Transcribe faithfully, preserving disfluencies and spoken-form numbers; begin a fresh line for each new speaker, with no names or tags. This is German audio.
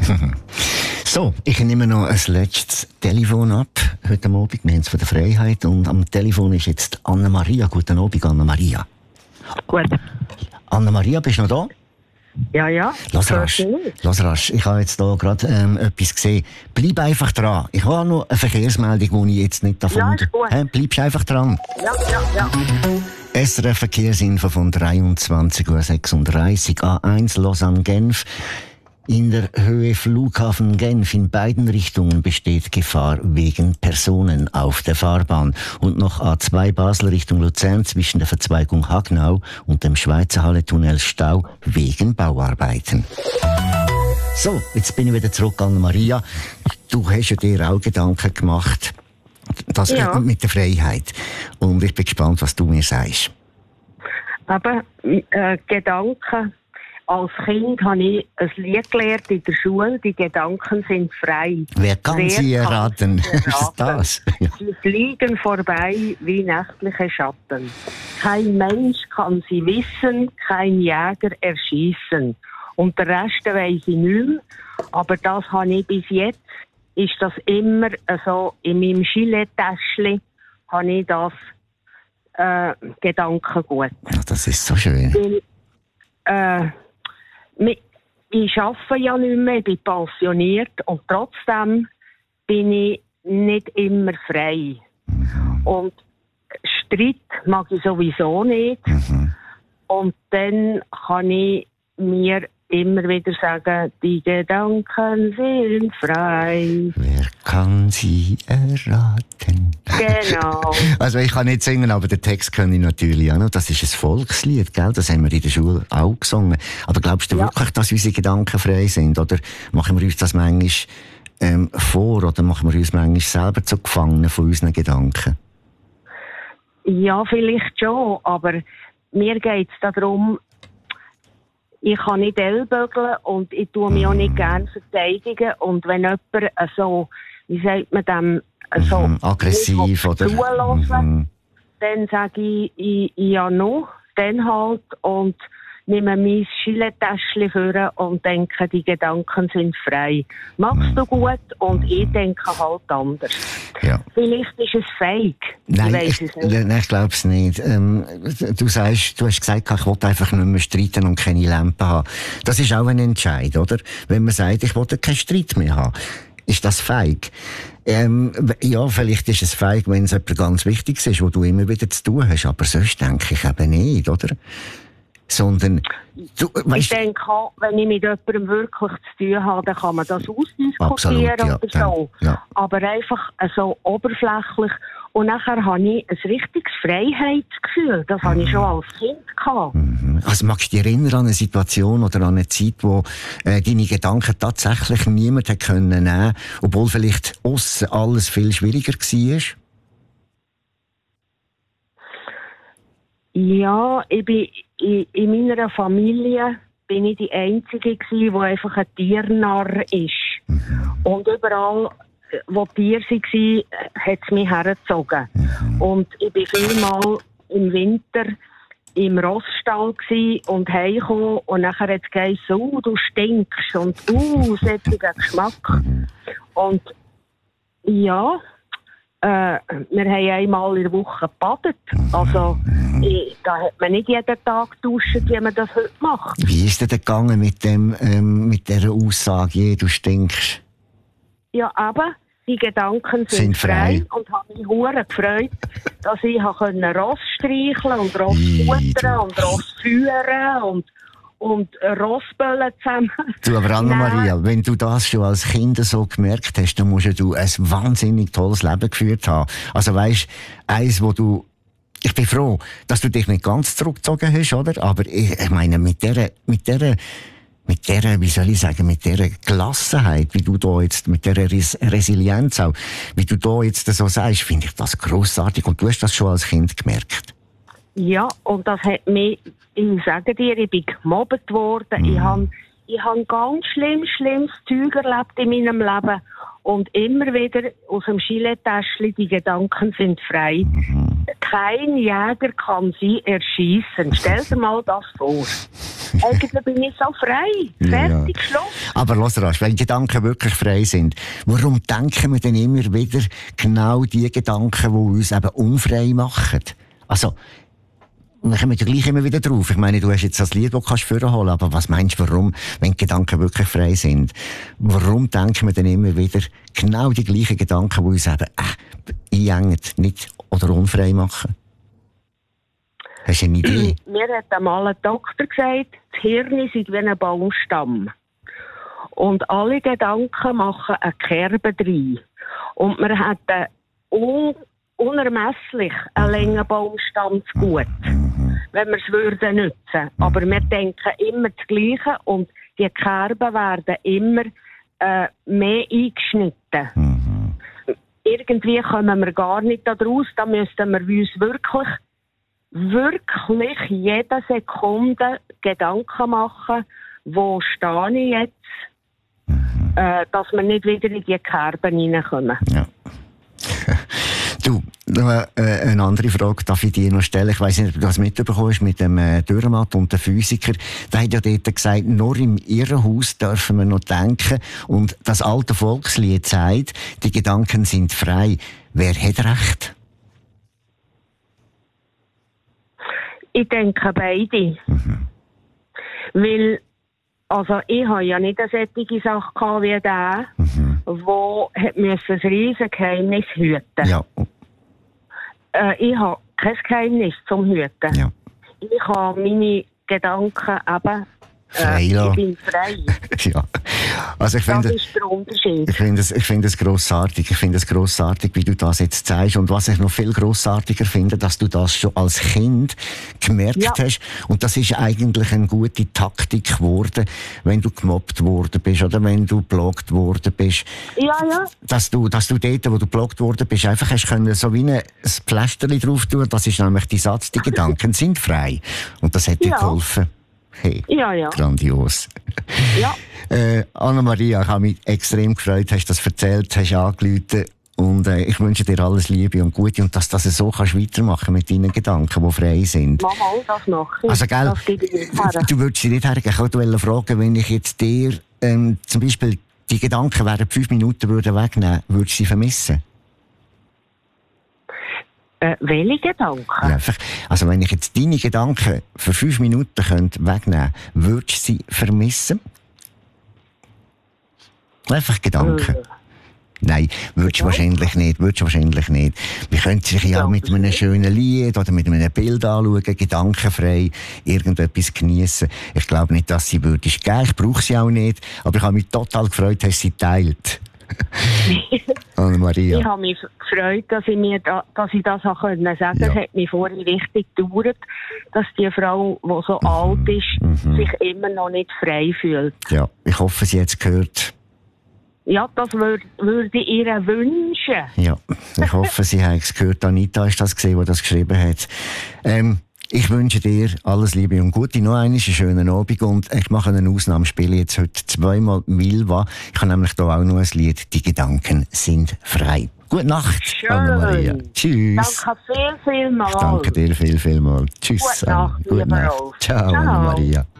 So, ich nehme noch ein letztes Telefon ab, heute Abend. Wir haben es von der Freiheit. Und am Telefon ist jetzt Anna-Maria. Guten Abend, Anna-Maria.
Gut.
Anna-Maria, bist du noch da?
Ja, ja.
Lass rasch. Lass rasch. Ich habe jetzt hier gerade ähm, etwas gesehen. Bleib einfach dran. Ich habe noch eine Verkehrsmeldung, die ich jetzt nicht davon...
Ja, ist gut.
Hä? Bleibst einfach dran.
Ja, ja, ja.
S R F Verkehrsinfo von dreiundzwanzig Uhr sechsunddreißig. A eins Lausanne-Genf. In der Höhe Flughafen Genf in beiden Richtungen besteht Gefahr wegen Personen auf der Fahrbahn. Und noch A zwei Basel Richtung Luzern zwischen der Verzweigung Hagnau und dem Schweizer Halle-Tunnel Stau wegen Bauarbeiten. So, jetzt bin ich wieder zurück an Maria. Du hast ja dir auch Gedanken gemacht, das
Ja.
mit der Freiheit. Und ich bin gespannt, was du mir sagst.
Aber äh, Gedanken. Als Kind habe ich ein Lied gelernt in der Schule. Die Gedanken sind frei.
Wer kann
Wer
sie
kann
erraten?
sie erraten?
Ist das? Ja.
Sie fliegen vorbei wie nächtliche Schatten. Kein Mensch kann sie wissen, kein Jäger erschießen. Und der Rest weiss ich nicht mehr. Aber das habe ich bis jetzt, ist das immer so, in meinem Gilet-Täschchen habe ich das äh, Gedankengut.
Ja, das ist so schön.
Weil, äh, ich arbeite ja nicht mehr, ich bin pensioniert und trotzdem bin ich nicht immer frei.
Mhm.
Und Streit mag ich sowieso nicht.
Mhm.
Und dann kann ich mir immer wieder sagen, die Gedanken sind frei.
Wer kann sie erraten?
Genau.
Also ich kann nicht singen, aber den Text kann ich natürlich auch noch. Das ist ein Volkslied, gell? Das haben wir in der Schule auch gesungen. Aber glaubst du
Ja.
wirklich, dass unsere Gedanken frei sind? Oder machen wir uns das manchmal ähm, vor? Oder machen wir uns manchmal selber zu Gefangenen von unseren Gedanken?
Ja, vielleicht schon, aber mir geht es darum, ich kann nicht ellbögeln und ich tue mich auch nicht gerne verteidigen. Und wenn jemand so, wie sagt man dem, so
Mhm, aggressiv oder?
zulassen,
Mhm.
dann sage ich, ich, ja noch, dann halt, und nehme mein Gilet-Täschchen vor und denke, die Gedanken sind frei. Machst du gut und ich denke halt anders.
Ja.
Vielleicht ist es feig.
Nein,
ich weiss
ich,
es nicht.
nein, ich glaube es nicht. Ähm, du sagst, du hast gesagt, ich will einfach nicht mehr streiten und keine Lampe haben. Das ist auch ein Entscheid, oder? Wenn man sagt, ich will keinen Streit mehr haben. Ist das feig? Ähm, ja, vielleicht ist es feig, wenn es etwas ganz Wichtiges ist, wo du immer wieder zu tun hast. Aber sonst denke ich eben nicht, oder? Sondern, du,
Ich
weißt,
denke auch, wenn ich mit jemandem wirklich zu tun habe, dann kann man das ausdiskutieren
Absolut, ja,
oder so.
dann, ja.
Aber einfach so oberflächlich. Und nachher habe ich ein richtiges Freiheitsgefühl. Das habe ich schon als Kind gehabt.
also magst du dich erinnern an eine Situation oder an eine Zeit, wo äh, deine Gedanken tatsächlich niemand hat können nehmen, obwohl vielleicht aussen alles viel schwieriger war?
Ja, ich bin in, in meiner Familie bin ich die Einzige gewesen, die einfach ein Tiernarr ist.
Mhm.
Und überall, wo Tiere waren, hat es mich hergezogen.
Mhm.
Und ich war vielmal im Winter im Rossstall gsi und heimgekommen und nachher hat es geheißen, uh, du stinkst und uh, sättiger Geschmack. Und ja, äh, wir haben einmal in der Woche gebadet. Also ich, da hat man nicht jeden Tag geduscht, wie man das heute macht.
Wie ist denn gegangen mit dem, ähm, mit dieser Aussage, je, du stinkst?
Ja, aber die Gedanken sind,
Sind frei.
frei und habe mich hure gefreut, dass ich können Ross streicheln und Ross
Ih,
futtern
du.
und Ross führen und und Rossböllen zusammen.
Du, aber Anna-Maria,
Nein.
wenn du das schon als Kind so gemerkt hast, dann musst ja du ein wahnsinnig tolles Leben geführt haben. Also weisst, eins, wo du, ich bin froh, dass du dich nicht ganz zurückgezogen hast, oder? Aber ich, ich meine, mit dieser, mit dieser, mit dieser, wie soll ich sagen, mit dieser Gelassenheit, wie du da jetzt, mit dieser Res- Resilienz auch, wie du da jetzt so sagst, finde ich das grossartig. Und du hast das schon als Kind gemerkt.
Ja, und das hat mich, ich sage dir, ich bin gemobbt worden.
Mhm.
Ich habe ich hab ganz schlimm, schlimmes Zeug erlebt in meinem Leben. Und immer wieder aus dem Gilet-Täschchen, die Gedanken sind frei.
Mhm.
kein Jäger kann sie erschießen. Stell dir mal das vor. Eigentlich bin ich so frei. Fertig, ja, ja. Schluss.
Aber los, Rasch, wenn Gedanken wirklich frei sind, warum denken wir denn immer wieder genau die Gedanken, die uns eben unfrei machen? Also, wir kommen ja gleich immer wieder drauf. Ich meine, du hast jetzt das Lied, das du vorholen kannst, aber was meinst du, warum, wenn die Gedanken wirklich frei sind, warum denken wir dann immer wieder genau die gleichen Gedanken, die uns eben äh, einengen, nicht oder unfrei machen? Hast du eine Idee?
Mir hat einmal ein Doktor gesagt, das Hirn ist wie ein Baumstamm. Und alle Gedanken machen eine Kerbe rein. Und man hat einen un- unermesslich einen langen Baumstamm zu gut, mhm. wenn wir es würden nutzen. Mhm. Aber wir denken immer das Gleiche und die Kerben werden immer äh, mehr eingeschnitten. Mhm. Irgendwie kommen wir gar nicht daraus. Da müssten wir uns wirklich wirklich jede Sekunde Gedanken machen, wo stehe ich jetzt, mhm. äh, dass wir nicht wieder in die Kerben reinkommen.
Ja. Du, noch äh, eine andere Frage darf ich dir noch stellen. Ich weiss nicht, ob du das mitbekommen hast mit dem äh, Dürrenmatt und dem Physiker. Der hat ja dort gesagt, nur im Irrenhaus dürfen wir noch denken. Und das alte Volkslied sagt, die Gedanken sind frei. Wer hat recht?
Ich denke beide. Mhm. Weil, also ich habe ja nicht eine solche Sache gehabt wie der, mhm. wo hat müssen ein riesiges Geheimnis hüten.
Ja.
Äh, ich habe kein Geheimnis zum Hüten.
Ja.
Ich habe meine Gedanken eben,
frei
äh, ich bin frei.
Ja. Also ich finde,
das ist der Unterschied.
Ich finde es, ich finde es grossartig. Ich finde es grossartig, wie du das jetzt zeigst. Und was ich noch viel grossartiger finde, dass du das schon als Kind gemerkt ja. hast. Und das ist eigentlich eine gute Taktik geworden, wenn du gemobbt worden bist oder wenn du geblockt worden bist.
Ja, ja.
Dass du, dass du dort, wo du geblockt worden bist, einfach hast können so wie ein Pflasterli drauf tun. Das ist nämlich der Satz, die Gedanken sind frei. Und das hat dir
ja.
geholfen. Hey,
ja, ja.
Grandios.
Ja.
Äh, Anna-Maria, ich habe mich extrem gefreut, hast das erzählt, hast angerufen und äh, ich wünsche dir alles Liebe und Gute und dass du das so kannst weitermachen mit deinen Gedanken, die frei sind.
Mach mal, das mache ich.
Also, gell,
das gebe ich nicht.
Du würdest dich nicht hergeben. Ich wollte fragen, wenn ich jetzt dir ähm, zum Beispiel die Gedanken während fünf Minuten würde wegnehmen, würdest du sie vermissen?
Äh, welche Gedanken?
Ja, einfach, also wenn ich jetzt deine Gedanken für fünf Minuten könnte wegnehmen könnte, würdest du sie vermissen? Einfach Gedanken. Äh. Nein, würdest du wahrscheinlich nicht, würdest du wahrscheinlich nicht. Wir können sich ja auch mit einem schönen Lied oder mit einem Bild anschauen, gedankenfrei irgendetwas geniessen. Ich glaube nicht, dass sie würdest geben. Ich brauche sie auch nicht. Aber ich habe mich total gefreut, dass sie teilt. Anna-Maria.
Ich habe mich gefreut, dass ich, mir da, dass ich das auch sagen konnte. Ja. Es hat mich vorhin richtig gedauert, dass die Frau, die so mhm. alt ist, mhm. sich immer noch nicht frei fühlt.
Ja, ich hoffe, sie hat es gehört.
Ja, das würde würd ich ihr wünschen.
Ja, ich hoffe, sie hat es gehört. Anita ist das gesehen, die das geschrieben hat. Ähm, ich wünsche dir alles Liebe und Gute. Noch einen schönen Abend und ich mache eine Ausnahme. Ich spiele jetzt heute zweimal Milva. Ich habe nämlich hier auch noch ein Lied. Die Gedanken sind frei. Gute Nacht, Anna-Maria. Tschüss.
Danke viel, viel mal.
Ich danke dir viel, viel mal. Tschüss.
Gute Nacht,
Gute Nacht. Ciao, Ciao. Anna-Maria.